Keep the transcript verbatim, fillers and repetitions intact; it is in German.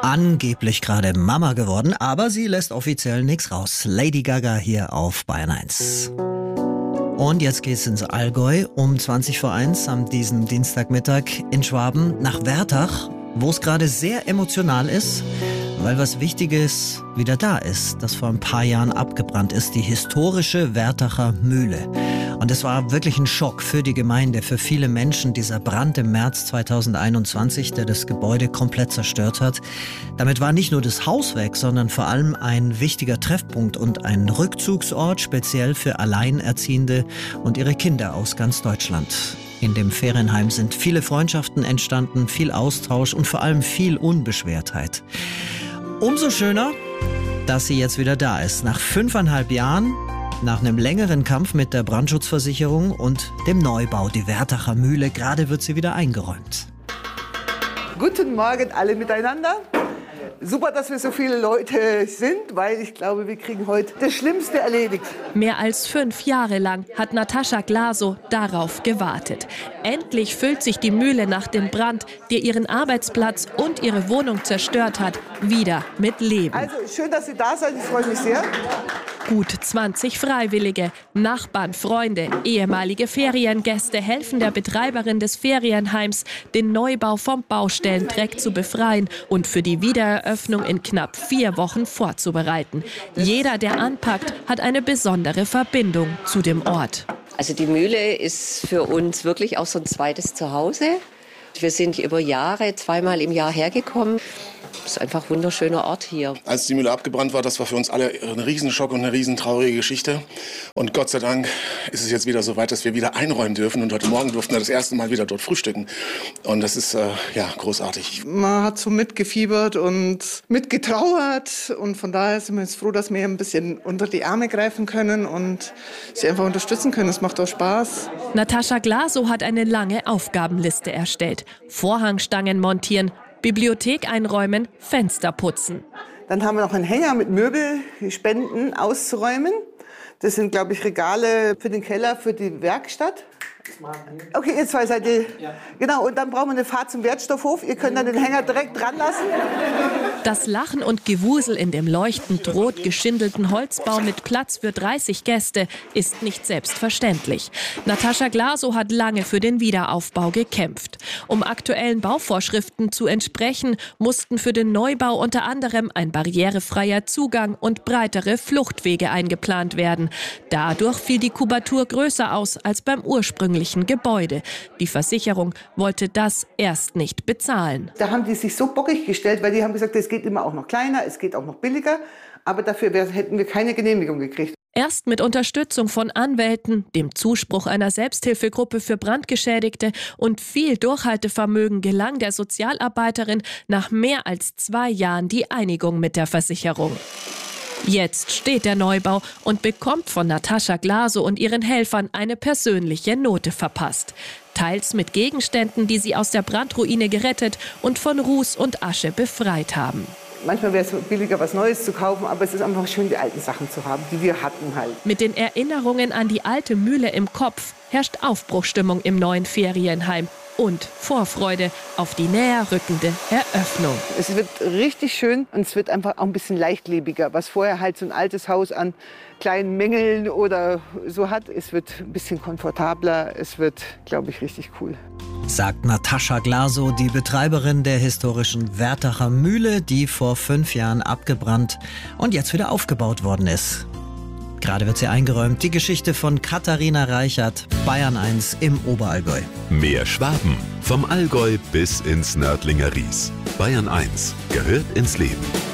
angeblich gerade Mama geworden, aber sie lässt offiziell nichts raus. Lady Gaga hier auf Bayern eins. Und jetzt geht's ins Allgäu um zwanzig vor eins am diesem Dienstagmittag in Schwaben nach Wärtach, wo es gerade sehr emotional ist, weil was Wichtiges wieder da ist, das vor ein paar Jahren abgebrannt ist, die historische Wärtacher Mühle. Und es war wirklich ein Schock für die Gemeinde, für viele Menschen, dieser Brand im März zweitausendeinundzwanzig, der das Gebäude komplett zerstört hat. Damit war nicht nur das Haus weg, sondern vor allem ein wichtiger Treffpunkt und ein Rückzugsort, speziell für Alleinerziehende und ihre Kinder aus ganz Deutschland. In dem Ferienheim sind viele Freundschaften entstanden, viel Austausch und vor allem viel Unbeschwertheit. Umso schöner, dass sie jetzt wieder da ist. Nach fünfeinhalb Jahren, nach einem längeren Kampf mit der Brandschutzversicherung und dem Neubau, die Wärtacher Mühle, gerade wird sie wieder eingeräumt. Guten Morgen alle miteinander. Super, dass wir so viele Leute sind, weil ich glaube, wir kriegen heute das Schlimmste erledigt. Mehr als fünf Jahre lang hat Natascha Glasow darauf gewartet. Endlich füllt sich die Mühle nach dem Brand, der ihren Arbeitsplatz und ihre Wohnung zerstört hat, wieder mit Leben. Also schön, dass Sie da seid, ich freue mich sehr. Gut zwanzig Freiwillige, Nachbarn, Freunde, ehemalige Feriengäste helfen der Betreiberin des Ferienheims, den Neubau vom Baustellendreck zu befreien und für die Wiedereröffnung in knapp vier Wochen vorzubereiten. Jeder, der anpackt, hat eine besondere Verbindung zu dem Ort. Also die Mühle ist für uns wirklich auch so ein zweites Zuhause. Wir sind über Jahre zweimal im Jahr hergekommen. Das ist einfach ein wunderschöner Ort hier. Als die Mühle abgebrannt war, das war für uns alle ein Riesenschock und eine riesentraurige Geschichte. Und Gott sei Dank ist es jetzt wieder so weit, dass wir wieder einräumen dürfen. Und heute Morgen durften wir das erste Mal wieder dort frühstücken. Und das ist äh, ja großartig. Man hat so mitgefiebert und mitgetrauert. Und von daher sind wir jetzt froh, dass wir ein bisschen unter die Arme greifen können und sie einfach unterstützen können. Es macht auch Spaß. Natascha Glasow hat eine lange Aufgabenliste erstellt. Vorhangstangen montieren, Bibliothek einräumen, Fenster putzen. Dann haben wir noch einen Hänger mit Möbelspenden auszuräumen. Das sind, glaube ich, Regale für den Keller, für die Werkstatt. Okay, ihr zwei seid ihr. Ja. Genau, und dann brauchen wir eine Fahrt zum Wertstoffhof. Ihr könnt dann den Hänger direkt dran lassen. Das Lachen und Gewusel in dem leuchtend rot geschindelten Holzbau mit Platz für dreißig Gäste ist nicht selbstverständlich. Natascha Glasow hat lange für den Wiederaufbau gekämpft. Um aktuellen Bauvorschriften zu entsprechen, mussten für den Neubau unter anderem ein barrierefreier Zugang und breitere Fluchtwege eingeplant werden. Dadurch fiel die Kubatur größer aus als beim ursprünglichen Gebäude. Die Versicherung wollte das erst nicht bezahlen. Da haben die sich so bockig gestellt, weil die haben gesagt, es geht immer auch noch kleiner, es geht auch noch billiger. Aber dafür hätten wir keine Genehmigung gekriegt. Erst mit Unterstützung von Anwälten, dem Zuspruch einer Selbsthilfegruppe für Brandgeschädigte und viel Durchhaltevermögen gelang der Sozialarbeiterin nach mehr als zwei Jahren die Einigung mit der Versicherung. Jetzt steht der Neubau und bekommt von Natascha Glasow und ihren Helfern eine persönliche Note verpasst. Teils mit Gegenständen, die sie aus der Brandruine gerettet und von Ruß und Asche befreit haben. Manchmal wäre es billiger, was Neues zu kaufen, aber es ist einfach schön, die alten Sachen zu haben, die wir hatten halt. Mit den Erinnerungen an die alte Mühle im Kopf herrscht Aufbruchstimmung im neuen Ferienheim und Vorfreude auf die näher rückende Eröffnung. Es wird richtig schön und es wird einfach auch ein bisschen leichtlebiger, was vorher halt so ein altes Haus an kleinen Mängeln oder so hat. Es wird ein bisschen komfortabler, es wird, glaube ich, richtig cool. Sagt Natascha Glasow, die Betreiberin der historischen Wärtacher Mühle, die vor fünf Jahren abgebrannt und jetzt wieder aufgebaut worden ist. Gerade wird sie eingeräumt. Die Geschichte von Katharina Reichert, Bayern eins im Oberallgäu. Mehr Schwaben, vom Allgäu bis ins Nördlinger Ries. Bayern eins gehört ins Leben.